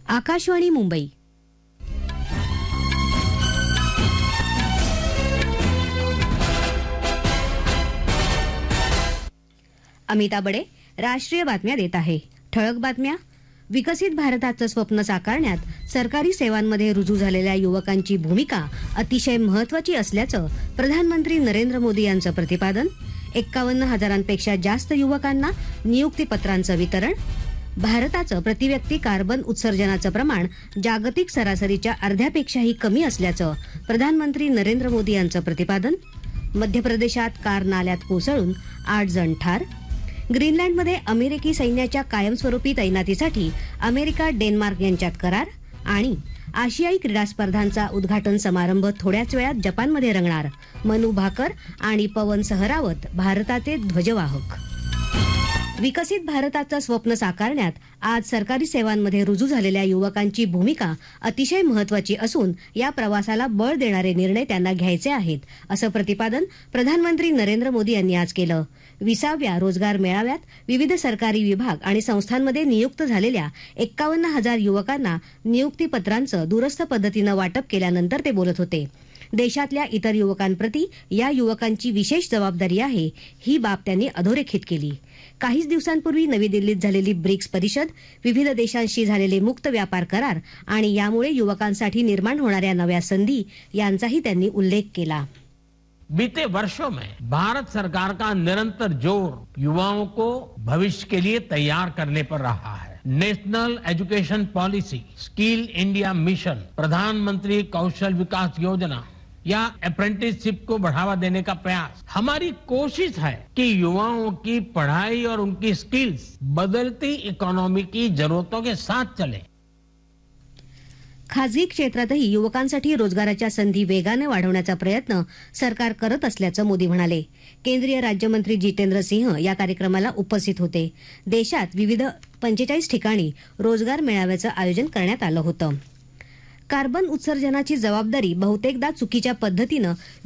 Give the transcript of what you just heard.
आकाशवाणी मुंबई. अमिता बडे राष्ट्रीय बातम्या देत आहे. ठळक बातम्या. विकसित भारताचं स्वप्न साकारण्यात सरकारी सेवांमध्ये रुजू झालेल्या युवकांची भूमिका अतिशय महत्त्वाची असल्याचं प्रधानमंत्री नरेंद्र मोदी यांचं प्रतिपादन. 51,000पेक्षा जास्त युवकांना नियुक्तीपत्रांचं वितरण. भारताचं प्रतिव्यक्ती कार्बन उत्सर्जनाचं प्रमाण जागतिक सरासरीच्या अर्ध्यापेक्षाही कमी असल्याचं प्रधानमंत्री नरेंद्र मोदी यांचं प्रतिपादन. मध्य प्रदेशात कार नाल्यात कोसळून 8 जण ठार. ग्रीनलँडमध्ये अमेरिकी सैन्याच्या कायमस्वरूपी तैनातीसाठी अमेरिका डेन्मार्क यांच्यात करार. आणि आशियाई क्रीडा स्पर्धांचा उद्घाटन समारंभ थोड्याच वेळात जपानमध्ये रंगणार. मनू भाकर आणि पवन सहरावत भारताचे ध्वजवाहक. विकसित भारताचं स्वप्न साकारण्यात आज सरकारी सेवांमध्ये रुजू झालेल्या युवकांची भूमिका अतिशय महत्त्वाची असून या प्रवासाला बळ देणारे निर्णय त्यांना घ्यायचे आहेत, असं प्रतिपादन प्रधानमंत्री नरेंद्र मोदी यांनी आज केलं. 20व्या रोजगार मेळाव्यात विविध सरकारी विभाग आणि संस्थांमध्ये नियुक्त झालेल्या 51,000 युवकांना नियुक्तीपत्रांचं दूरस्थ पद्धतीनं वाटप केल्यानंतर ते बोलत होते. देशातल्या इतर युवकांप्रती या युवकांची विशेष जबाबदारी आहे, ही बाब त्यांनी अधोरेखित केली. काहीच दिवसांपूर्वी नवी दिल्लीत झालेली ब्रिक्स परिषद, विविध देशांशी झालेले मुक्त व्यापार करार आणि यामुळे युवकांसाठी निर्माण होणाऱ्या नव्या संधी यांचाही त्यांनी उल्लेख केला. बीते वर्षों में भारत सरकार का निरंतर जोर युवाओं को भविष्य के लिए तैयार करने पर रहा है. National education policy, skill India mission, प्रधानमंत्री कौशल विकास योजना या अप्रेंटिसशिप को बढ़ावा देने का प्रयास, हमारी कोशिश है कि युवाओं की पढ़ाई और उनकी स्किल्स बदलती इकोनॉमी की जरूरतों के साथ चले. खासगी क्षेत्रातही युवकांसाठी रोजगाराच्या संधी वेगाने वाढवण्याचा प्रयत्न सरकार करत असल्याचं मोदी म्हणाले. केंद्रीय राज्यमंत्री जितेंद्र सिंह या कार्यक्रमाला उपस्थित होते. देशात विविध 45 ठिकाणी रोजगार मेळाव्याचं आयोजन करण्यात आलं होतं. कार्बन उत्सर्जनाची जबाबदारी बहुतेकदा चुकीच्या पद्धतीनं